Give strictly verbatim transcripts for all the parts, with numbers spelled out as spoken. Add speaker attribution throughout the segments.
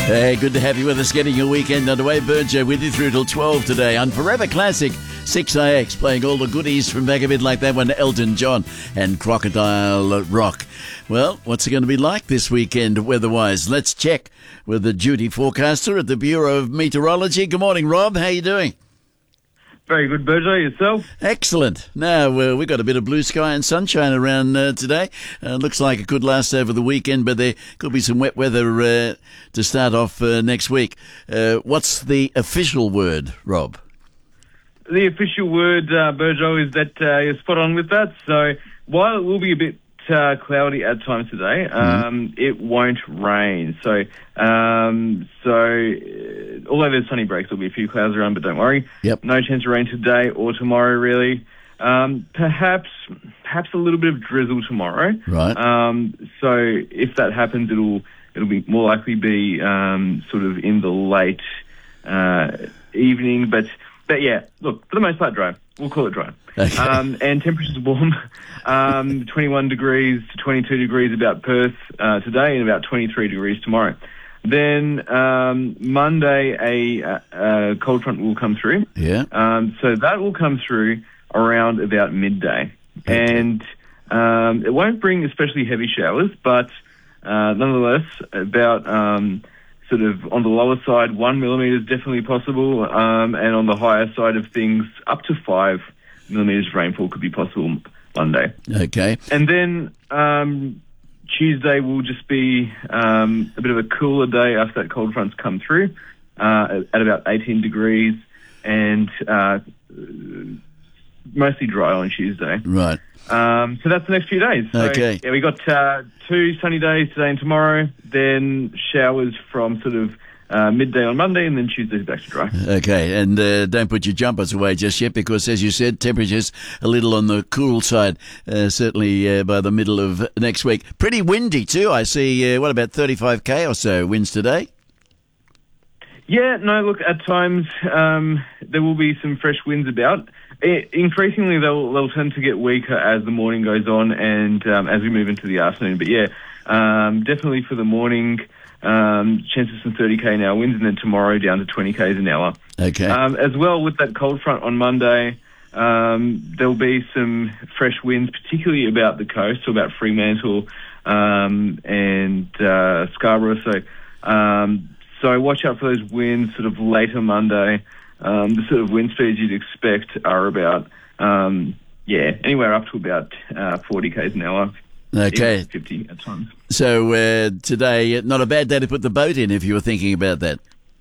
Speaker 1: Hey, good to have you with us, getting your weekend underway. Burjo with you through till twelve today on Forever Classic six A X, playing all the goodies from back a bit like that one, Elton John and Crocodile Rock. Well, what's it going to be like this weekend weather-wise? Let's check with the duty forecaster at the Bureau of Meteorology. Good morning, Rob. How are you doing?
Speaker 2: Very good, Burjo. Yourself?
Speaker 1: Excellent. Now, uh, we've got a bit of blue sky and sunshine around uh, today. Uh, looks like it could last over the weekend, but there could be some wet weather uh, to start off uh, next week. Uh, what's the official word, Rob?
Speaker 2: The official word, uh, Burjo, is that uh, you're spot on with that. So while it will be a bit uh, cloudy at times today, um, mm-hmm. it won't rain. So, um, so uh, although there's sunny breaks, there'll be a few clouds around, but don't worry.
Speaker 1: Yep.
Speaker 2: No chance of rain today or tomorrow, really. Um, perhaps, perhaps a little bit of drizzle tomorrow.
Speaker 1: Right.
Speaker 2: Um, so if that happens, it'll it'll be more likely be um, sort of in the late uh, evening, but. But yeah, look, for the most part, dry. We'll call it dry.
Speaker 1: Okay.
Speaker 2: Um, and temperatures warm, um, twenty-one degrees to twenty-two degrees about Perth uh, today, and about twenty-three degrees tomorrow. Then um, Monday, a, a, a cold front will come through.
Speaker 1: Yeah.
Speaker 2: Um, so that will come through around about midday,
Speaker 1: okay.
Speaker 2: and um, it won't bring especially heavy showers, but uh, nonetheless, about. Um, Sort of on the lower side, one millimetre is definitely possible, um, and on the higher side of things, up to five millimetres of rainfall could be possible Monday.
Speaker 1: Okay.
Speaker 2: And then um, Tuesday will just be um, a bit of a cooler day after that cold front's come through, uh, at about eighteen degrees, and uh, mostly dry on Tuesday.
Speaker 1: Right.
Speaker 2: Um, so that's the next few days. So,
Speaker 1: okay.
Speaker 2: Yeah, we got uh, two sunny days today and tomorrow, then showers from sort of uh, midday on Monday, and then Tuesday's back to dry.
Speaker 1: Okay, and uh, don't put your jumpers away just yet, because, as you said, temperatures a little on the cool side, uh, certainly uh, by the middle of next week. Pretty windy too. I see, uh, what, about thirty-five k or so winds today?
Speaker 2: Yeah, no, look, at times um, there will be some fresh winds about. It, increasingly, they'll, they'll tend to get weaker as the morning goes on and um, as we move into the afternoon. But yeah, um, definitely for the morning, um, chances some thirty k an hour winds, and then tomorrow down to twenty k's an hour.
Speaker 1: Okay.
Speaker 2: Um, as well, with that cold front on Monday, um, there'll be some fresh winds, particularly about the coast, so about Fremantle um, and uh, Scarborough. So, um, so watch out for those winds sort of later Monday. Um, the sort of wind speeds you'd expect are about, um, yeah, anywhere up to about uh, forty k's an hour.
Speaker 1: Okay.
Speaker 2: fifty at times.
Speaker 1: So uh, today, not a bad day to put the boat in if you were thinking about that.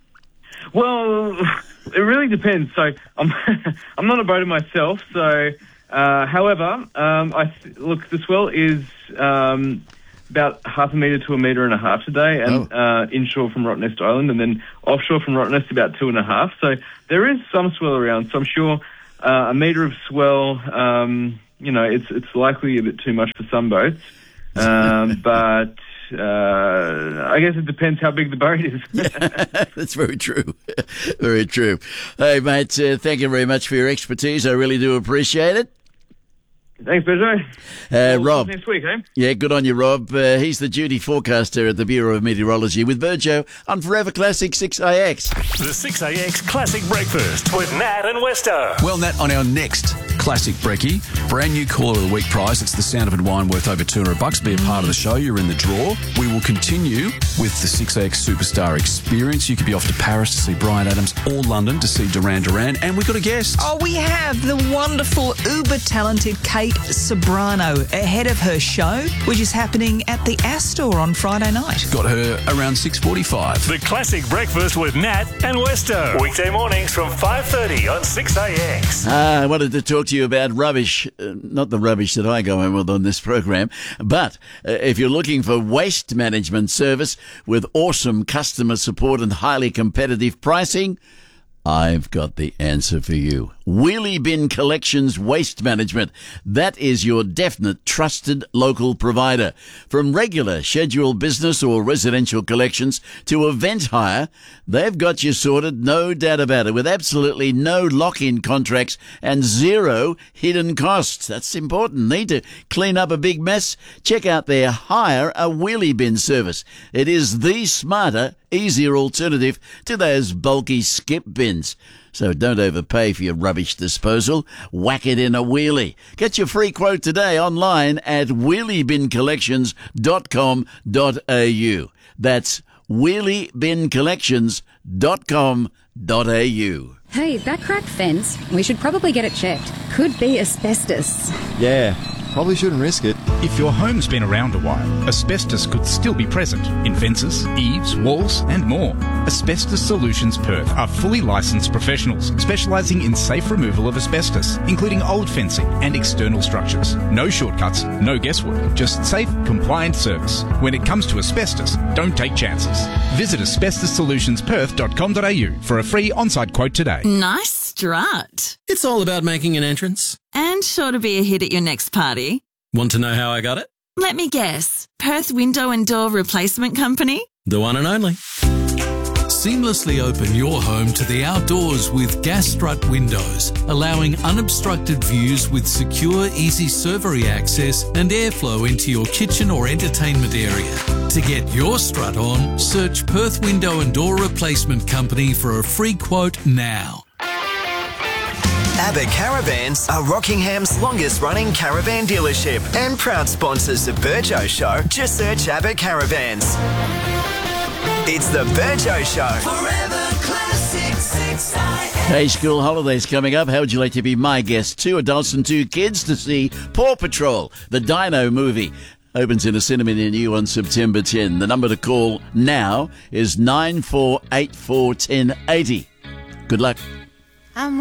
Speaker 2: Well, it really depends. So I'm I'm not a boater myself. So, uh, however, um, I th- look, the swell is um, about half a metre to a metre and a half today, and
Speaker 1: oh.
Speaker 2: uh, inshore from Rottnest Island, and then offshore from Rottnest about two and a half. So there is some swell around. So I'm sure uh, a metre of swell, um, you know, it's it's likely a bit too much for some boats, um, but uh, I guess it depends how big the boat is.
Speaker 1: That's very true. Very true. Hey, mate, uh, thank you very much for your expertise. I really do appreciate it.
Speaker 2: Thanks, Pedro.
Speaker 1: Uh,
Speaker 2: well,
Speaker 1: Rob.
Speaker 2: Next week, eh?
Speaker 1: Yeah, good on you, Rob. Uh, he's the duty forecaster at the Bureau of Meteorology with Burjo on Forever Classic six A X.
Speaker 3: The six A X Classic Breakfast with Nat and Westo.
Speaker 4: Well, Nat, on our next Classic Brekkie, brand new Caller of the Week prize. It's the Sound of It wine worth over two hundred bucks. Be a part of the show. You're in the draw. We will continue with the six A X Superstar Experience. You could be off to Paris to see Bryan Adams, or London to see Duran Duran. And we've got a guest.
Speaker 5: Oh, we have the wonderful, uber-talented Kate Sobrano ahead of her show, which is happening at the Astor on Friday night.
Speaker 4: Got her around six forty-five.
Speaker 3: The Classic Breakfast with Nat and Westo. Weekday mornings from five thirty on six A X.
Speaker 1: Ah, I wanted to talk to you about rubbish, uh, not the rubbish that I go in with on this program, but uh, if you're looking for waste management service with awesome customer support and highly competitive pricing, I've got the answer for you. Wheelie Bin Collections Waste Management. That is your definite trusted local provider. From regular scheduled business or residential collections to event hire, they've got you sorted, no doubt about it, with absolutely no lock-in contracts and zero hidden costs. That's important. Need to clean up a big mess? Check out their Hire a Wheelie Bin service. It is the smarter, easier alternative to those bulky skip bins. So don't overpay for your rubbish disposal. Whack it in a wheelie. Get your free quote today online at wheelie bin collections dot com dot a u. That's wheelie bin collections dot com dot a u.
Speaker 6: Hey, that cracked fence, we should probably get it checked. Could be asbestos.
Speaker 7: Yeah, probably shouldn't risk it.
Speaker 8: If your home's been around a while, asbestos could still be present in fences, eaves, walls and more. Asbestos Solutions Perth are fully licensed professionals specialising in safe removal of asbestos, including old fencing and external structures. No shortcuts, no guesswork, just safe, compliant service. When it comes to asbestos, don't take chances. Visit asbestos solutions perth dot com dot a u for a free on-site quote today.
Speaker 9: Nice strut.
Speaker 10: It's all about making an entrance.
Speaker 9: And sure to be a hit at your next party.
Speaker 10: Want to know how I got it?
Speaker 9: Let me guess. Perth Window and Door Replacement Company?
Speaker 10: The one and only.
Speaker 11: Seamlessly open your home to the outdoors with Gas Strut Windows, allowing unobstructed views with secure, easy servery access and airflow into your kitchen or entertainment area. To get your strut on, search Perth Window and Door Replacement Company for a free quote now.
Speaker 12: Abbott Caravans are Rockingham's longest-running caravan dealership and proud sponsors of Burjo Show. Just search Abbott Caravans. It's the Burjo Show.
Speaker 13: Forever Classic six I A.
Speaker 1: Hey, school holidays coming up. How would you like to be my guest? Two adults and two kids to see Paw Patrol, the Dino movie. Opens in a cinema near you on September tenth. The number to call now is nine four eight four, one oh eight oh. Good luck.